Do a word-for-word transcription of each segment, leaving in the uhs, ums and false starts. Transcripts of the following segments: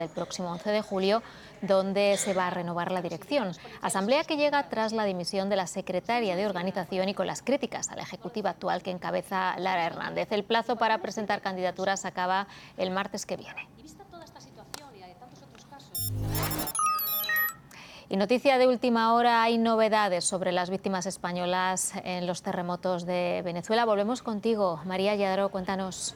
el próximo once de julio, donde se va a renovar la dirección. Asamblea que llega tras la dimisión de la secretaria de Organización y con las críticas a la ejecutiva actual que encabeza Lara Hernández. El plazo para presentar candidaturas acaba el martes que viene. Y noticia de última hora, hay novedades sobre las víctimas españolas en los terremotos de Venezuela. Volvemos contigo, María Lladró, cuéntanos.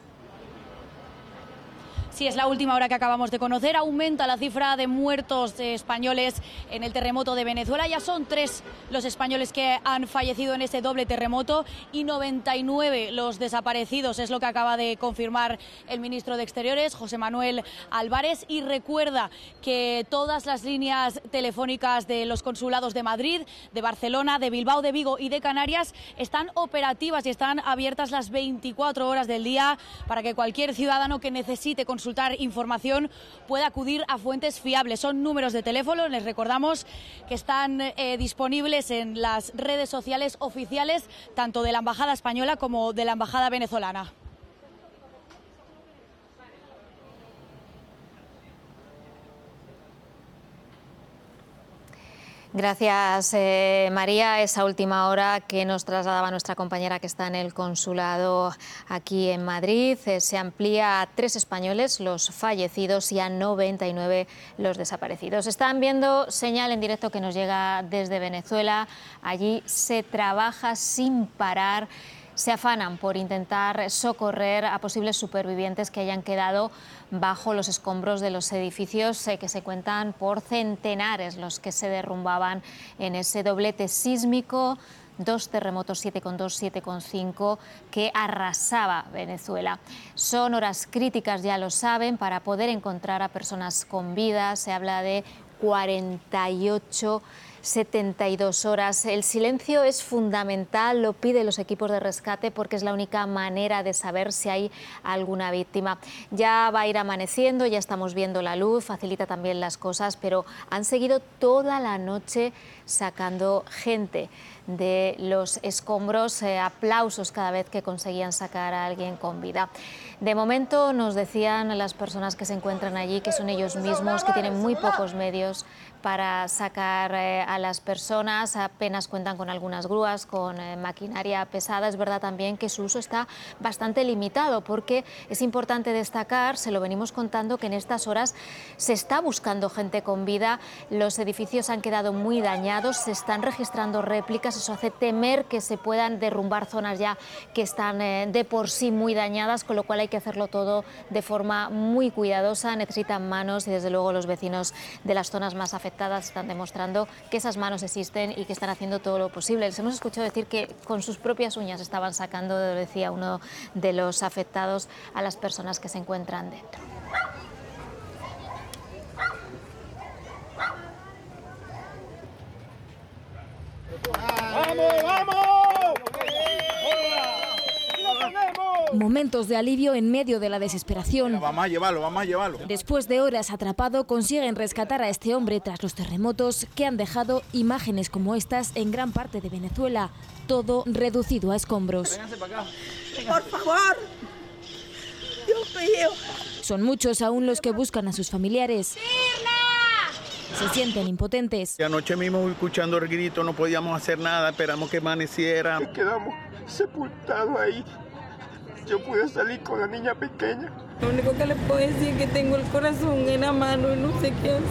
Sí, es la última hora que acabamos de conocer. Aumenta la cifra de muertos de españoles en el terremoto de Venezuela. Ya son tres los españoles que han fallecido en ese doble terremoto y noventa y nueve los desaparecidos. Es lo que acaba de confirmar el ministro de Exteriores, José Manuel Álvarez. Y recuerda que todas las líneas telefónicas de los consulados de Madrid, de Barcelona, de Bilbao, de Vigo y de Canarias están operativas y están abiertas las veinticuatro horas del día para que cualquier ciudadano que necesite consultar consultar información puede acudir a fuentes fiables. Son números de teléfono, les recordamos que están eh, disponibles en las redes sociales oficiales tanto de la Embajada Española como de la Embajada Venezolana. Gracias, eh, María. Esa última hora que nos trasladaba nuestra compañera que está en el consulado aquí en Madrid. Eh, se amplía a tres españoles los fallecidos y a noventa y nueve los desaparecidos. Están viendo señal en directo que nos llega desde Venezuela. Allí se trabaja sin parar. Se afanan por intentar socorrer a posibles supervivientes que hayan quedado bajo los escombros de los edificios eh, que se cuentan por centenares los que se derrumbaban en ese doblete sísmico, dos terremotos siete coma dos, siete coma cinco que arrasaba Venezuela. Son horas críticas, ya lo saben, para poder encontrar a personas con vida. Se habla de cuarenta y ocho setenta y dos horas. El silencio es fundamental, lo piden los equipos de rescate porque es la única manera de saber si hay alguna víctima. Ya va a ir amaneciendo, ya estamos viendo la luz, facilita también las cosas, pero han seguido toda la noche sacando gente de los escombros, eh, aplausos cada vez que conseguían sacar a alguien con vida. De momento nos decían las personas que se encuentran allí que son ellos mismos, que tienen muy pocos medios para sacar eh, a las personas, apenas cuentan con algunas grúas, con eh, maquinaria pesada. Es verdad también que su uso está bastante limitado porque es importante destacar, se lo venimos contando, que en estas horas se está buscando gente con vida, los edificios han quedado muy dañados, se están registrando réplicas, eso hace temer que se puedan derrumbar zonas ya que están eh, de por sí muy dañadas, con lo cual hay que hacerlo todo de forma muy cuidadosa, necesitan manos y desde luego los vecinos de las zonas más afectadas están demostrando que esas manos existen y que están haciendo todo lo posible. Les hemos escuchado decir que con sus propias uñas estaban sacando, decía uno de los afectados, a las personas que se encuentran dentro. ¡Vamos, vamos! Momentos de alivio en medio de la desesperación. Vamos a llevarlo, vamos a llevarlo. Después de horas atrapado, consiguen rescatar a este hombre tras los terremotos que han dejado imágenes como estas en gran parte de Venezuela, todo reducido a escombros. Por favor, Dios mío. Son muchos aún los que buscan a sus familiares. Se sienten impotentes. Y anoche mismo escuchando el grito, no podíamos hacer nada, esperamos que amaneciera. Quedamos sepultados ahí. Yo pude salir con la niña pequeña. Lo único que les puedo decir es que tengo el corazón en la mano y no sé qué hacer.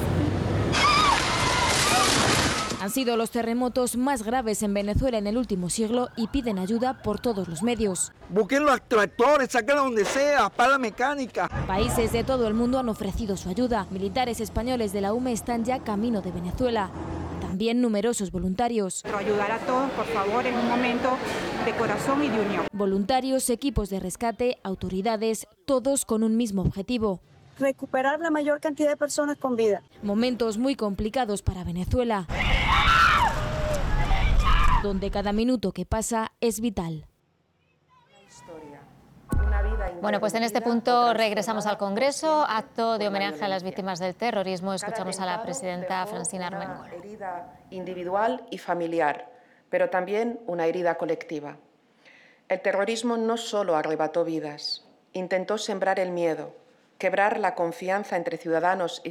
Han sido los terremotos más graves en Venezuela en el último siglo y piden ayuda por todos los medios. Busquen los tractores, sáquenlo donde sea, pala mecánica. Países de todo el mundo han ofrecido su ayuda. Militares españoles de la U M E están ya camino de Venezuela. También numerosos voluntarios. Ayudar a todos, por favor, en un momento de corazón y de unión. Voluntarios, equipos de rescate, autoridades, todos con un mismo objetivo. Recuperar la mayor cantidad de personas con vida. Momentos muy complicados para Venezuela, donde cada minuto que pasa es vital. Bueno, pues en este punto regresamos al Congreso, acto de homenaje a las víctimas del terrorismo. Escuchamos a la presidenta Francina Armengol. Una herida individual y familiar, pero también una herida colectiva. El terrorismo no solo arrebató vidas, intentó sembrar el miedo, quebrar la confianza entre ciudadanos y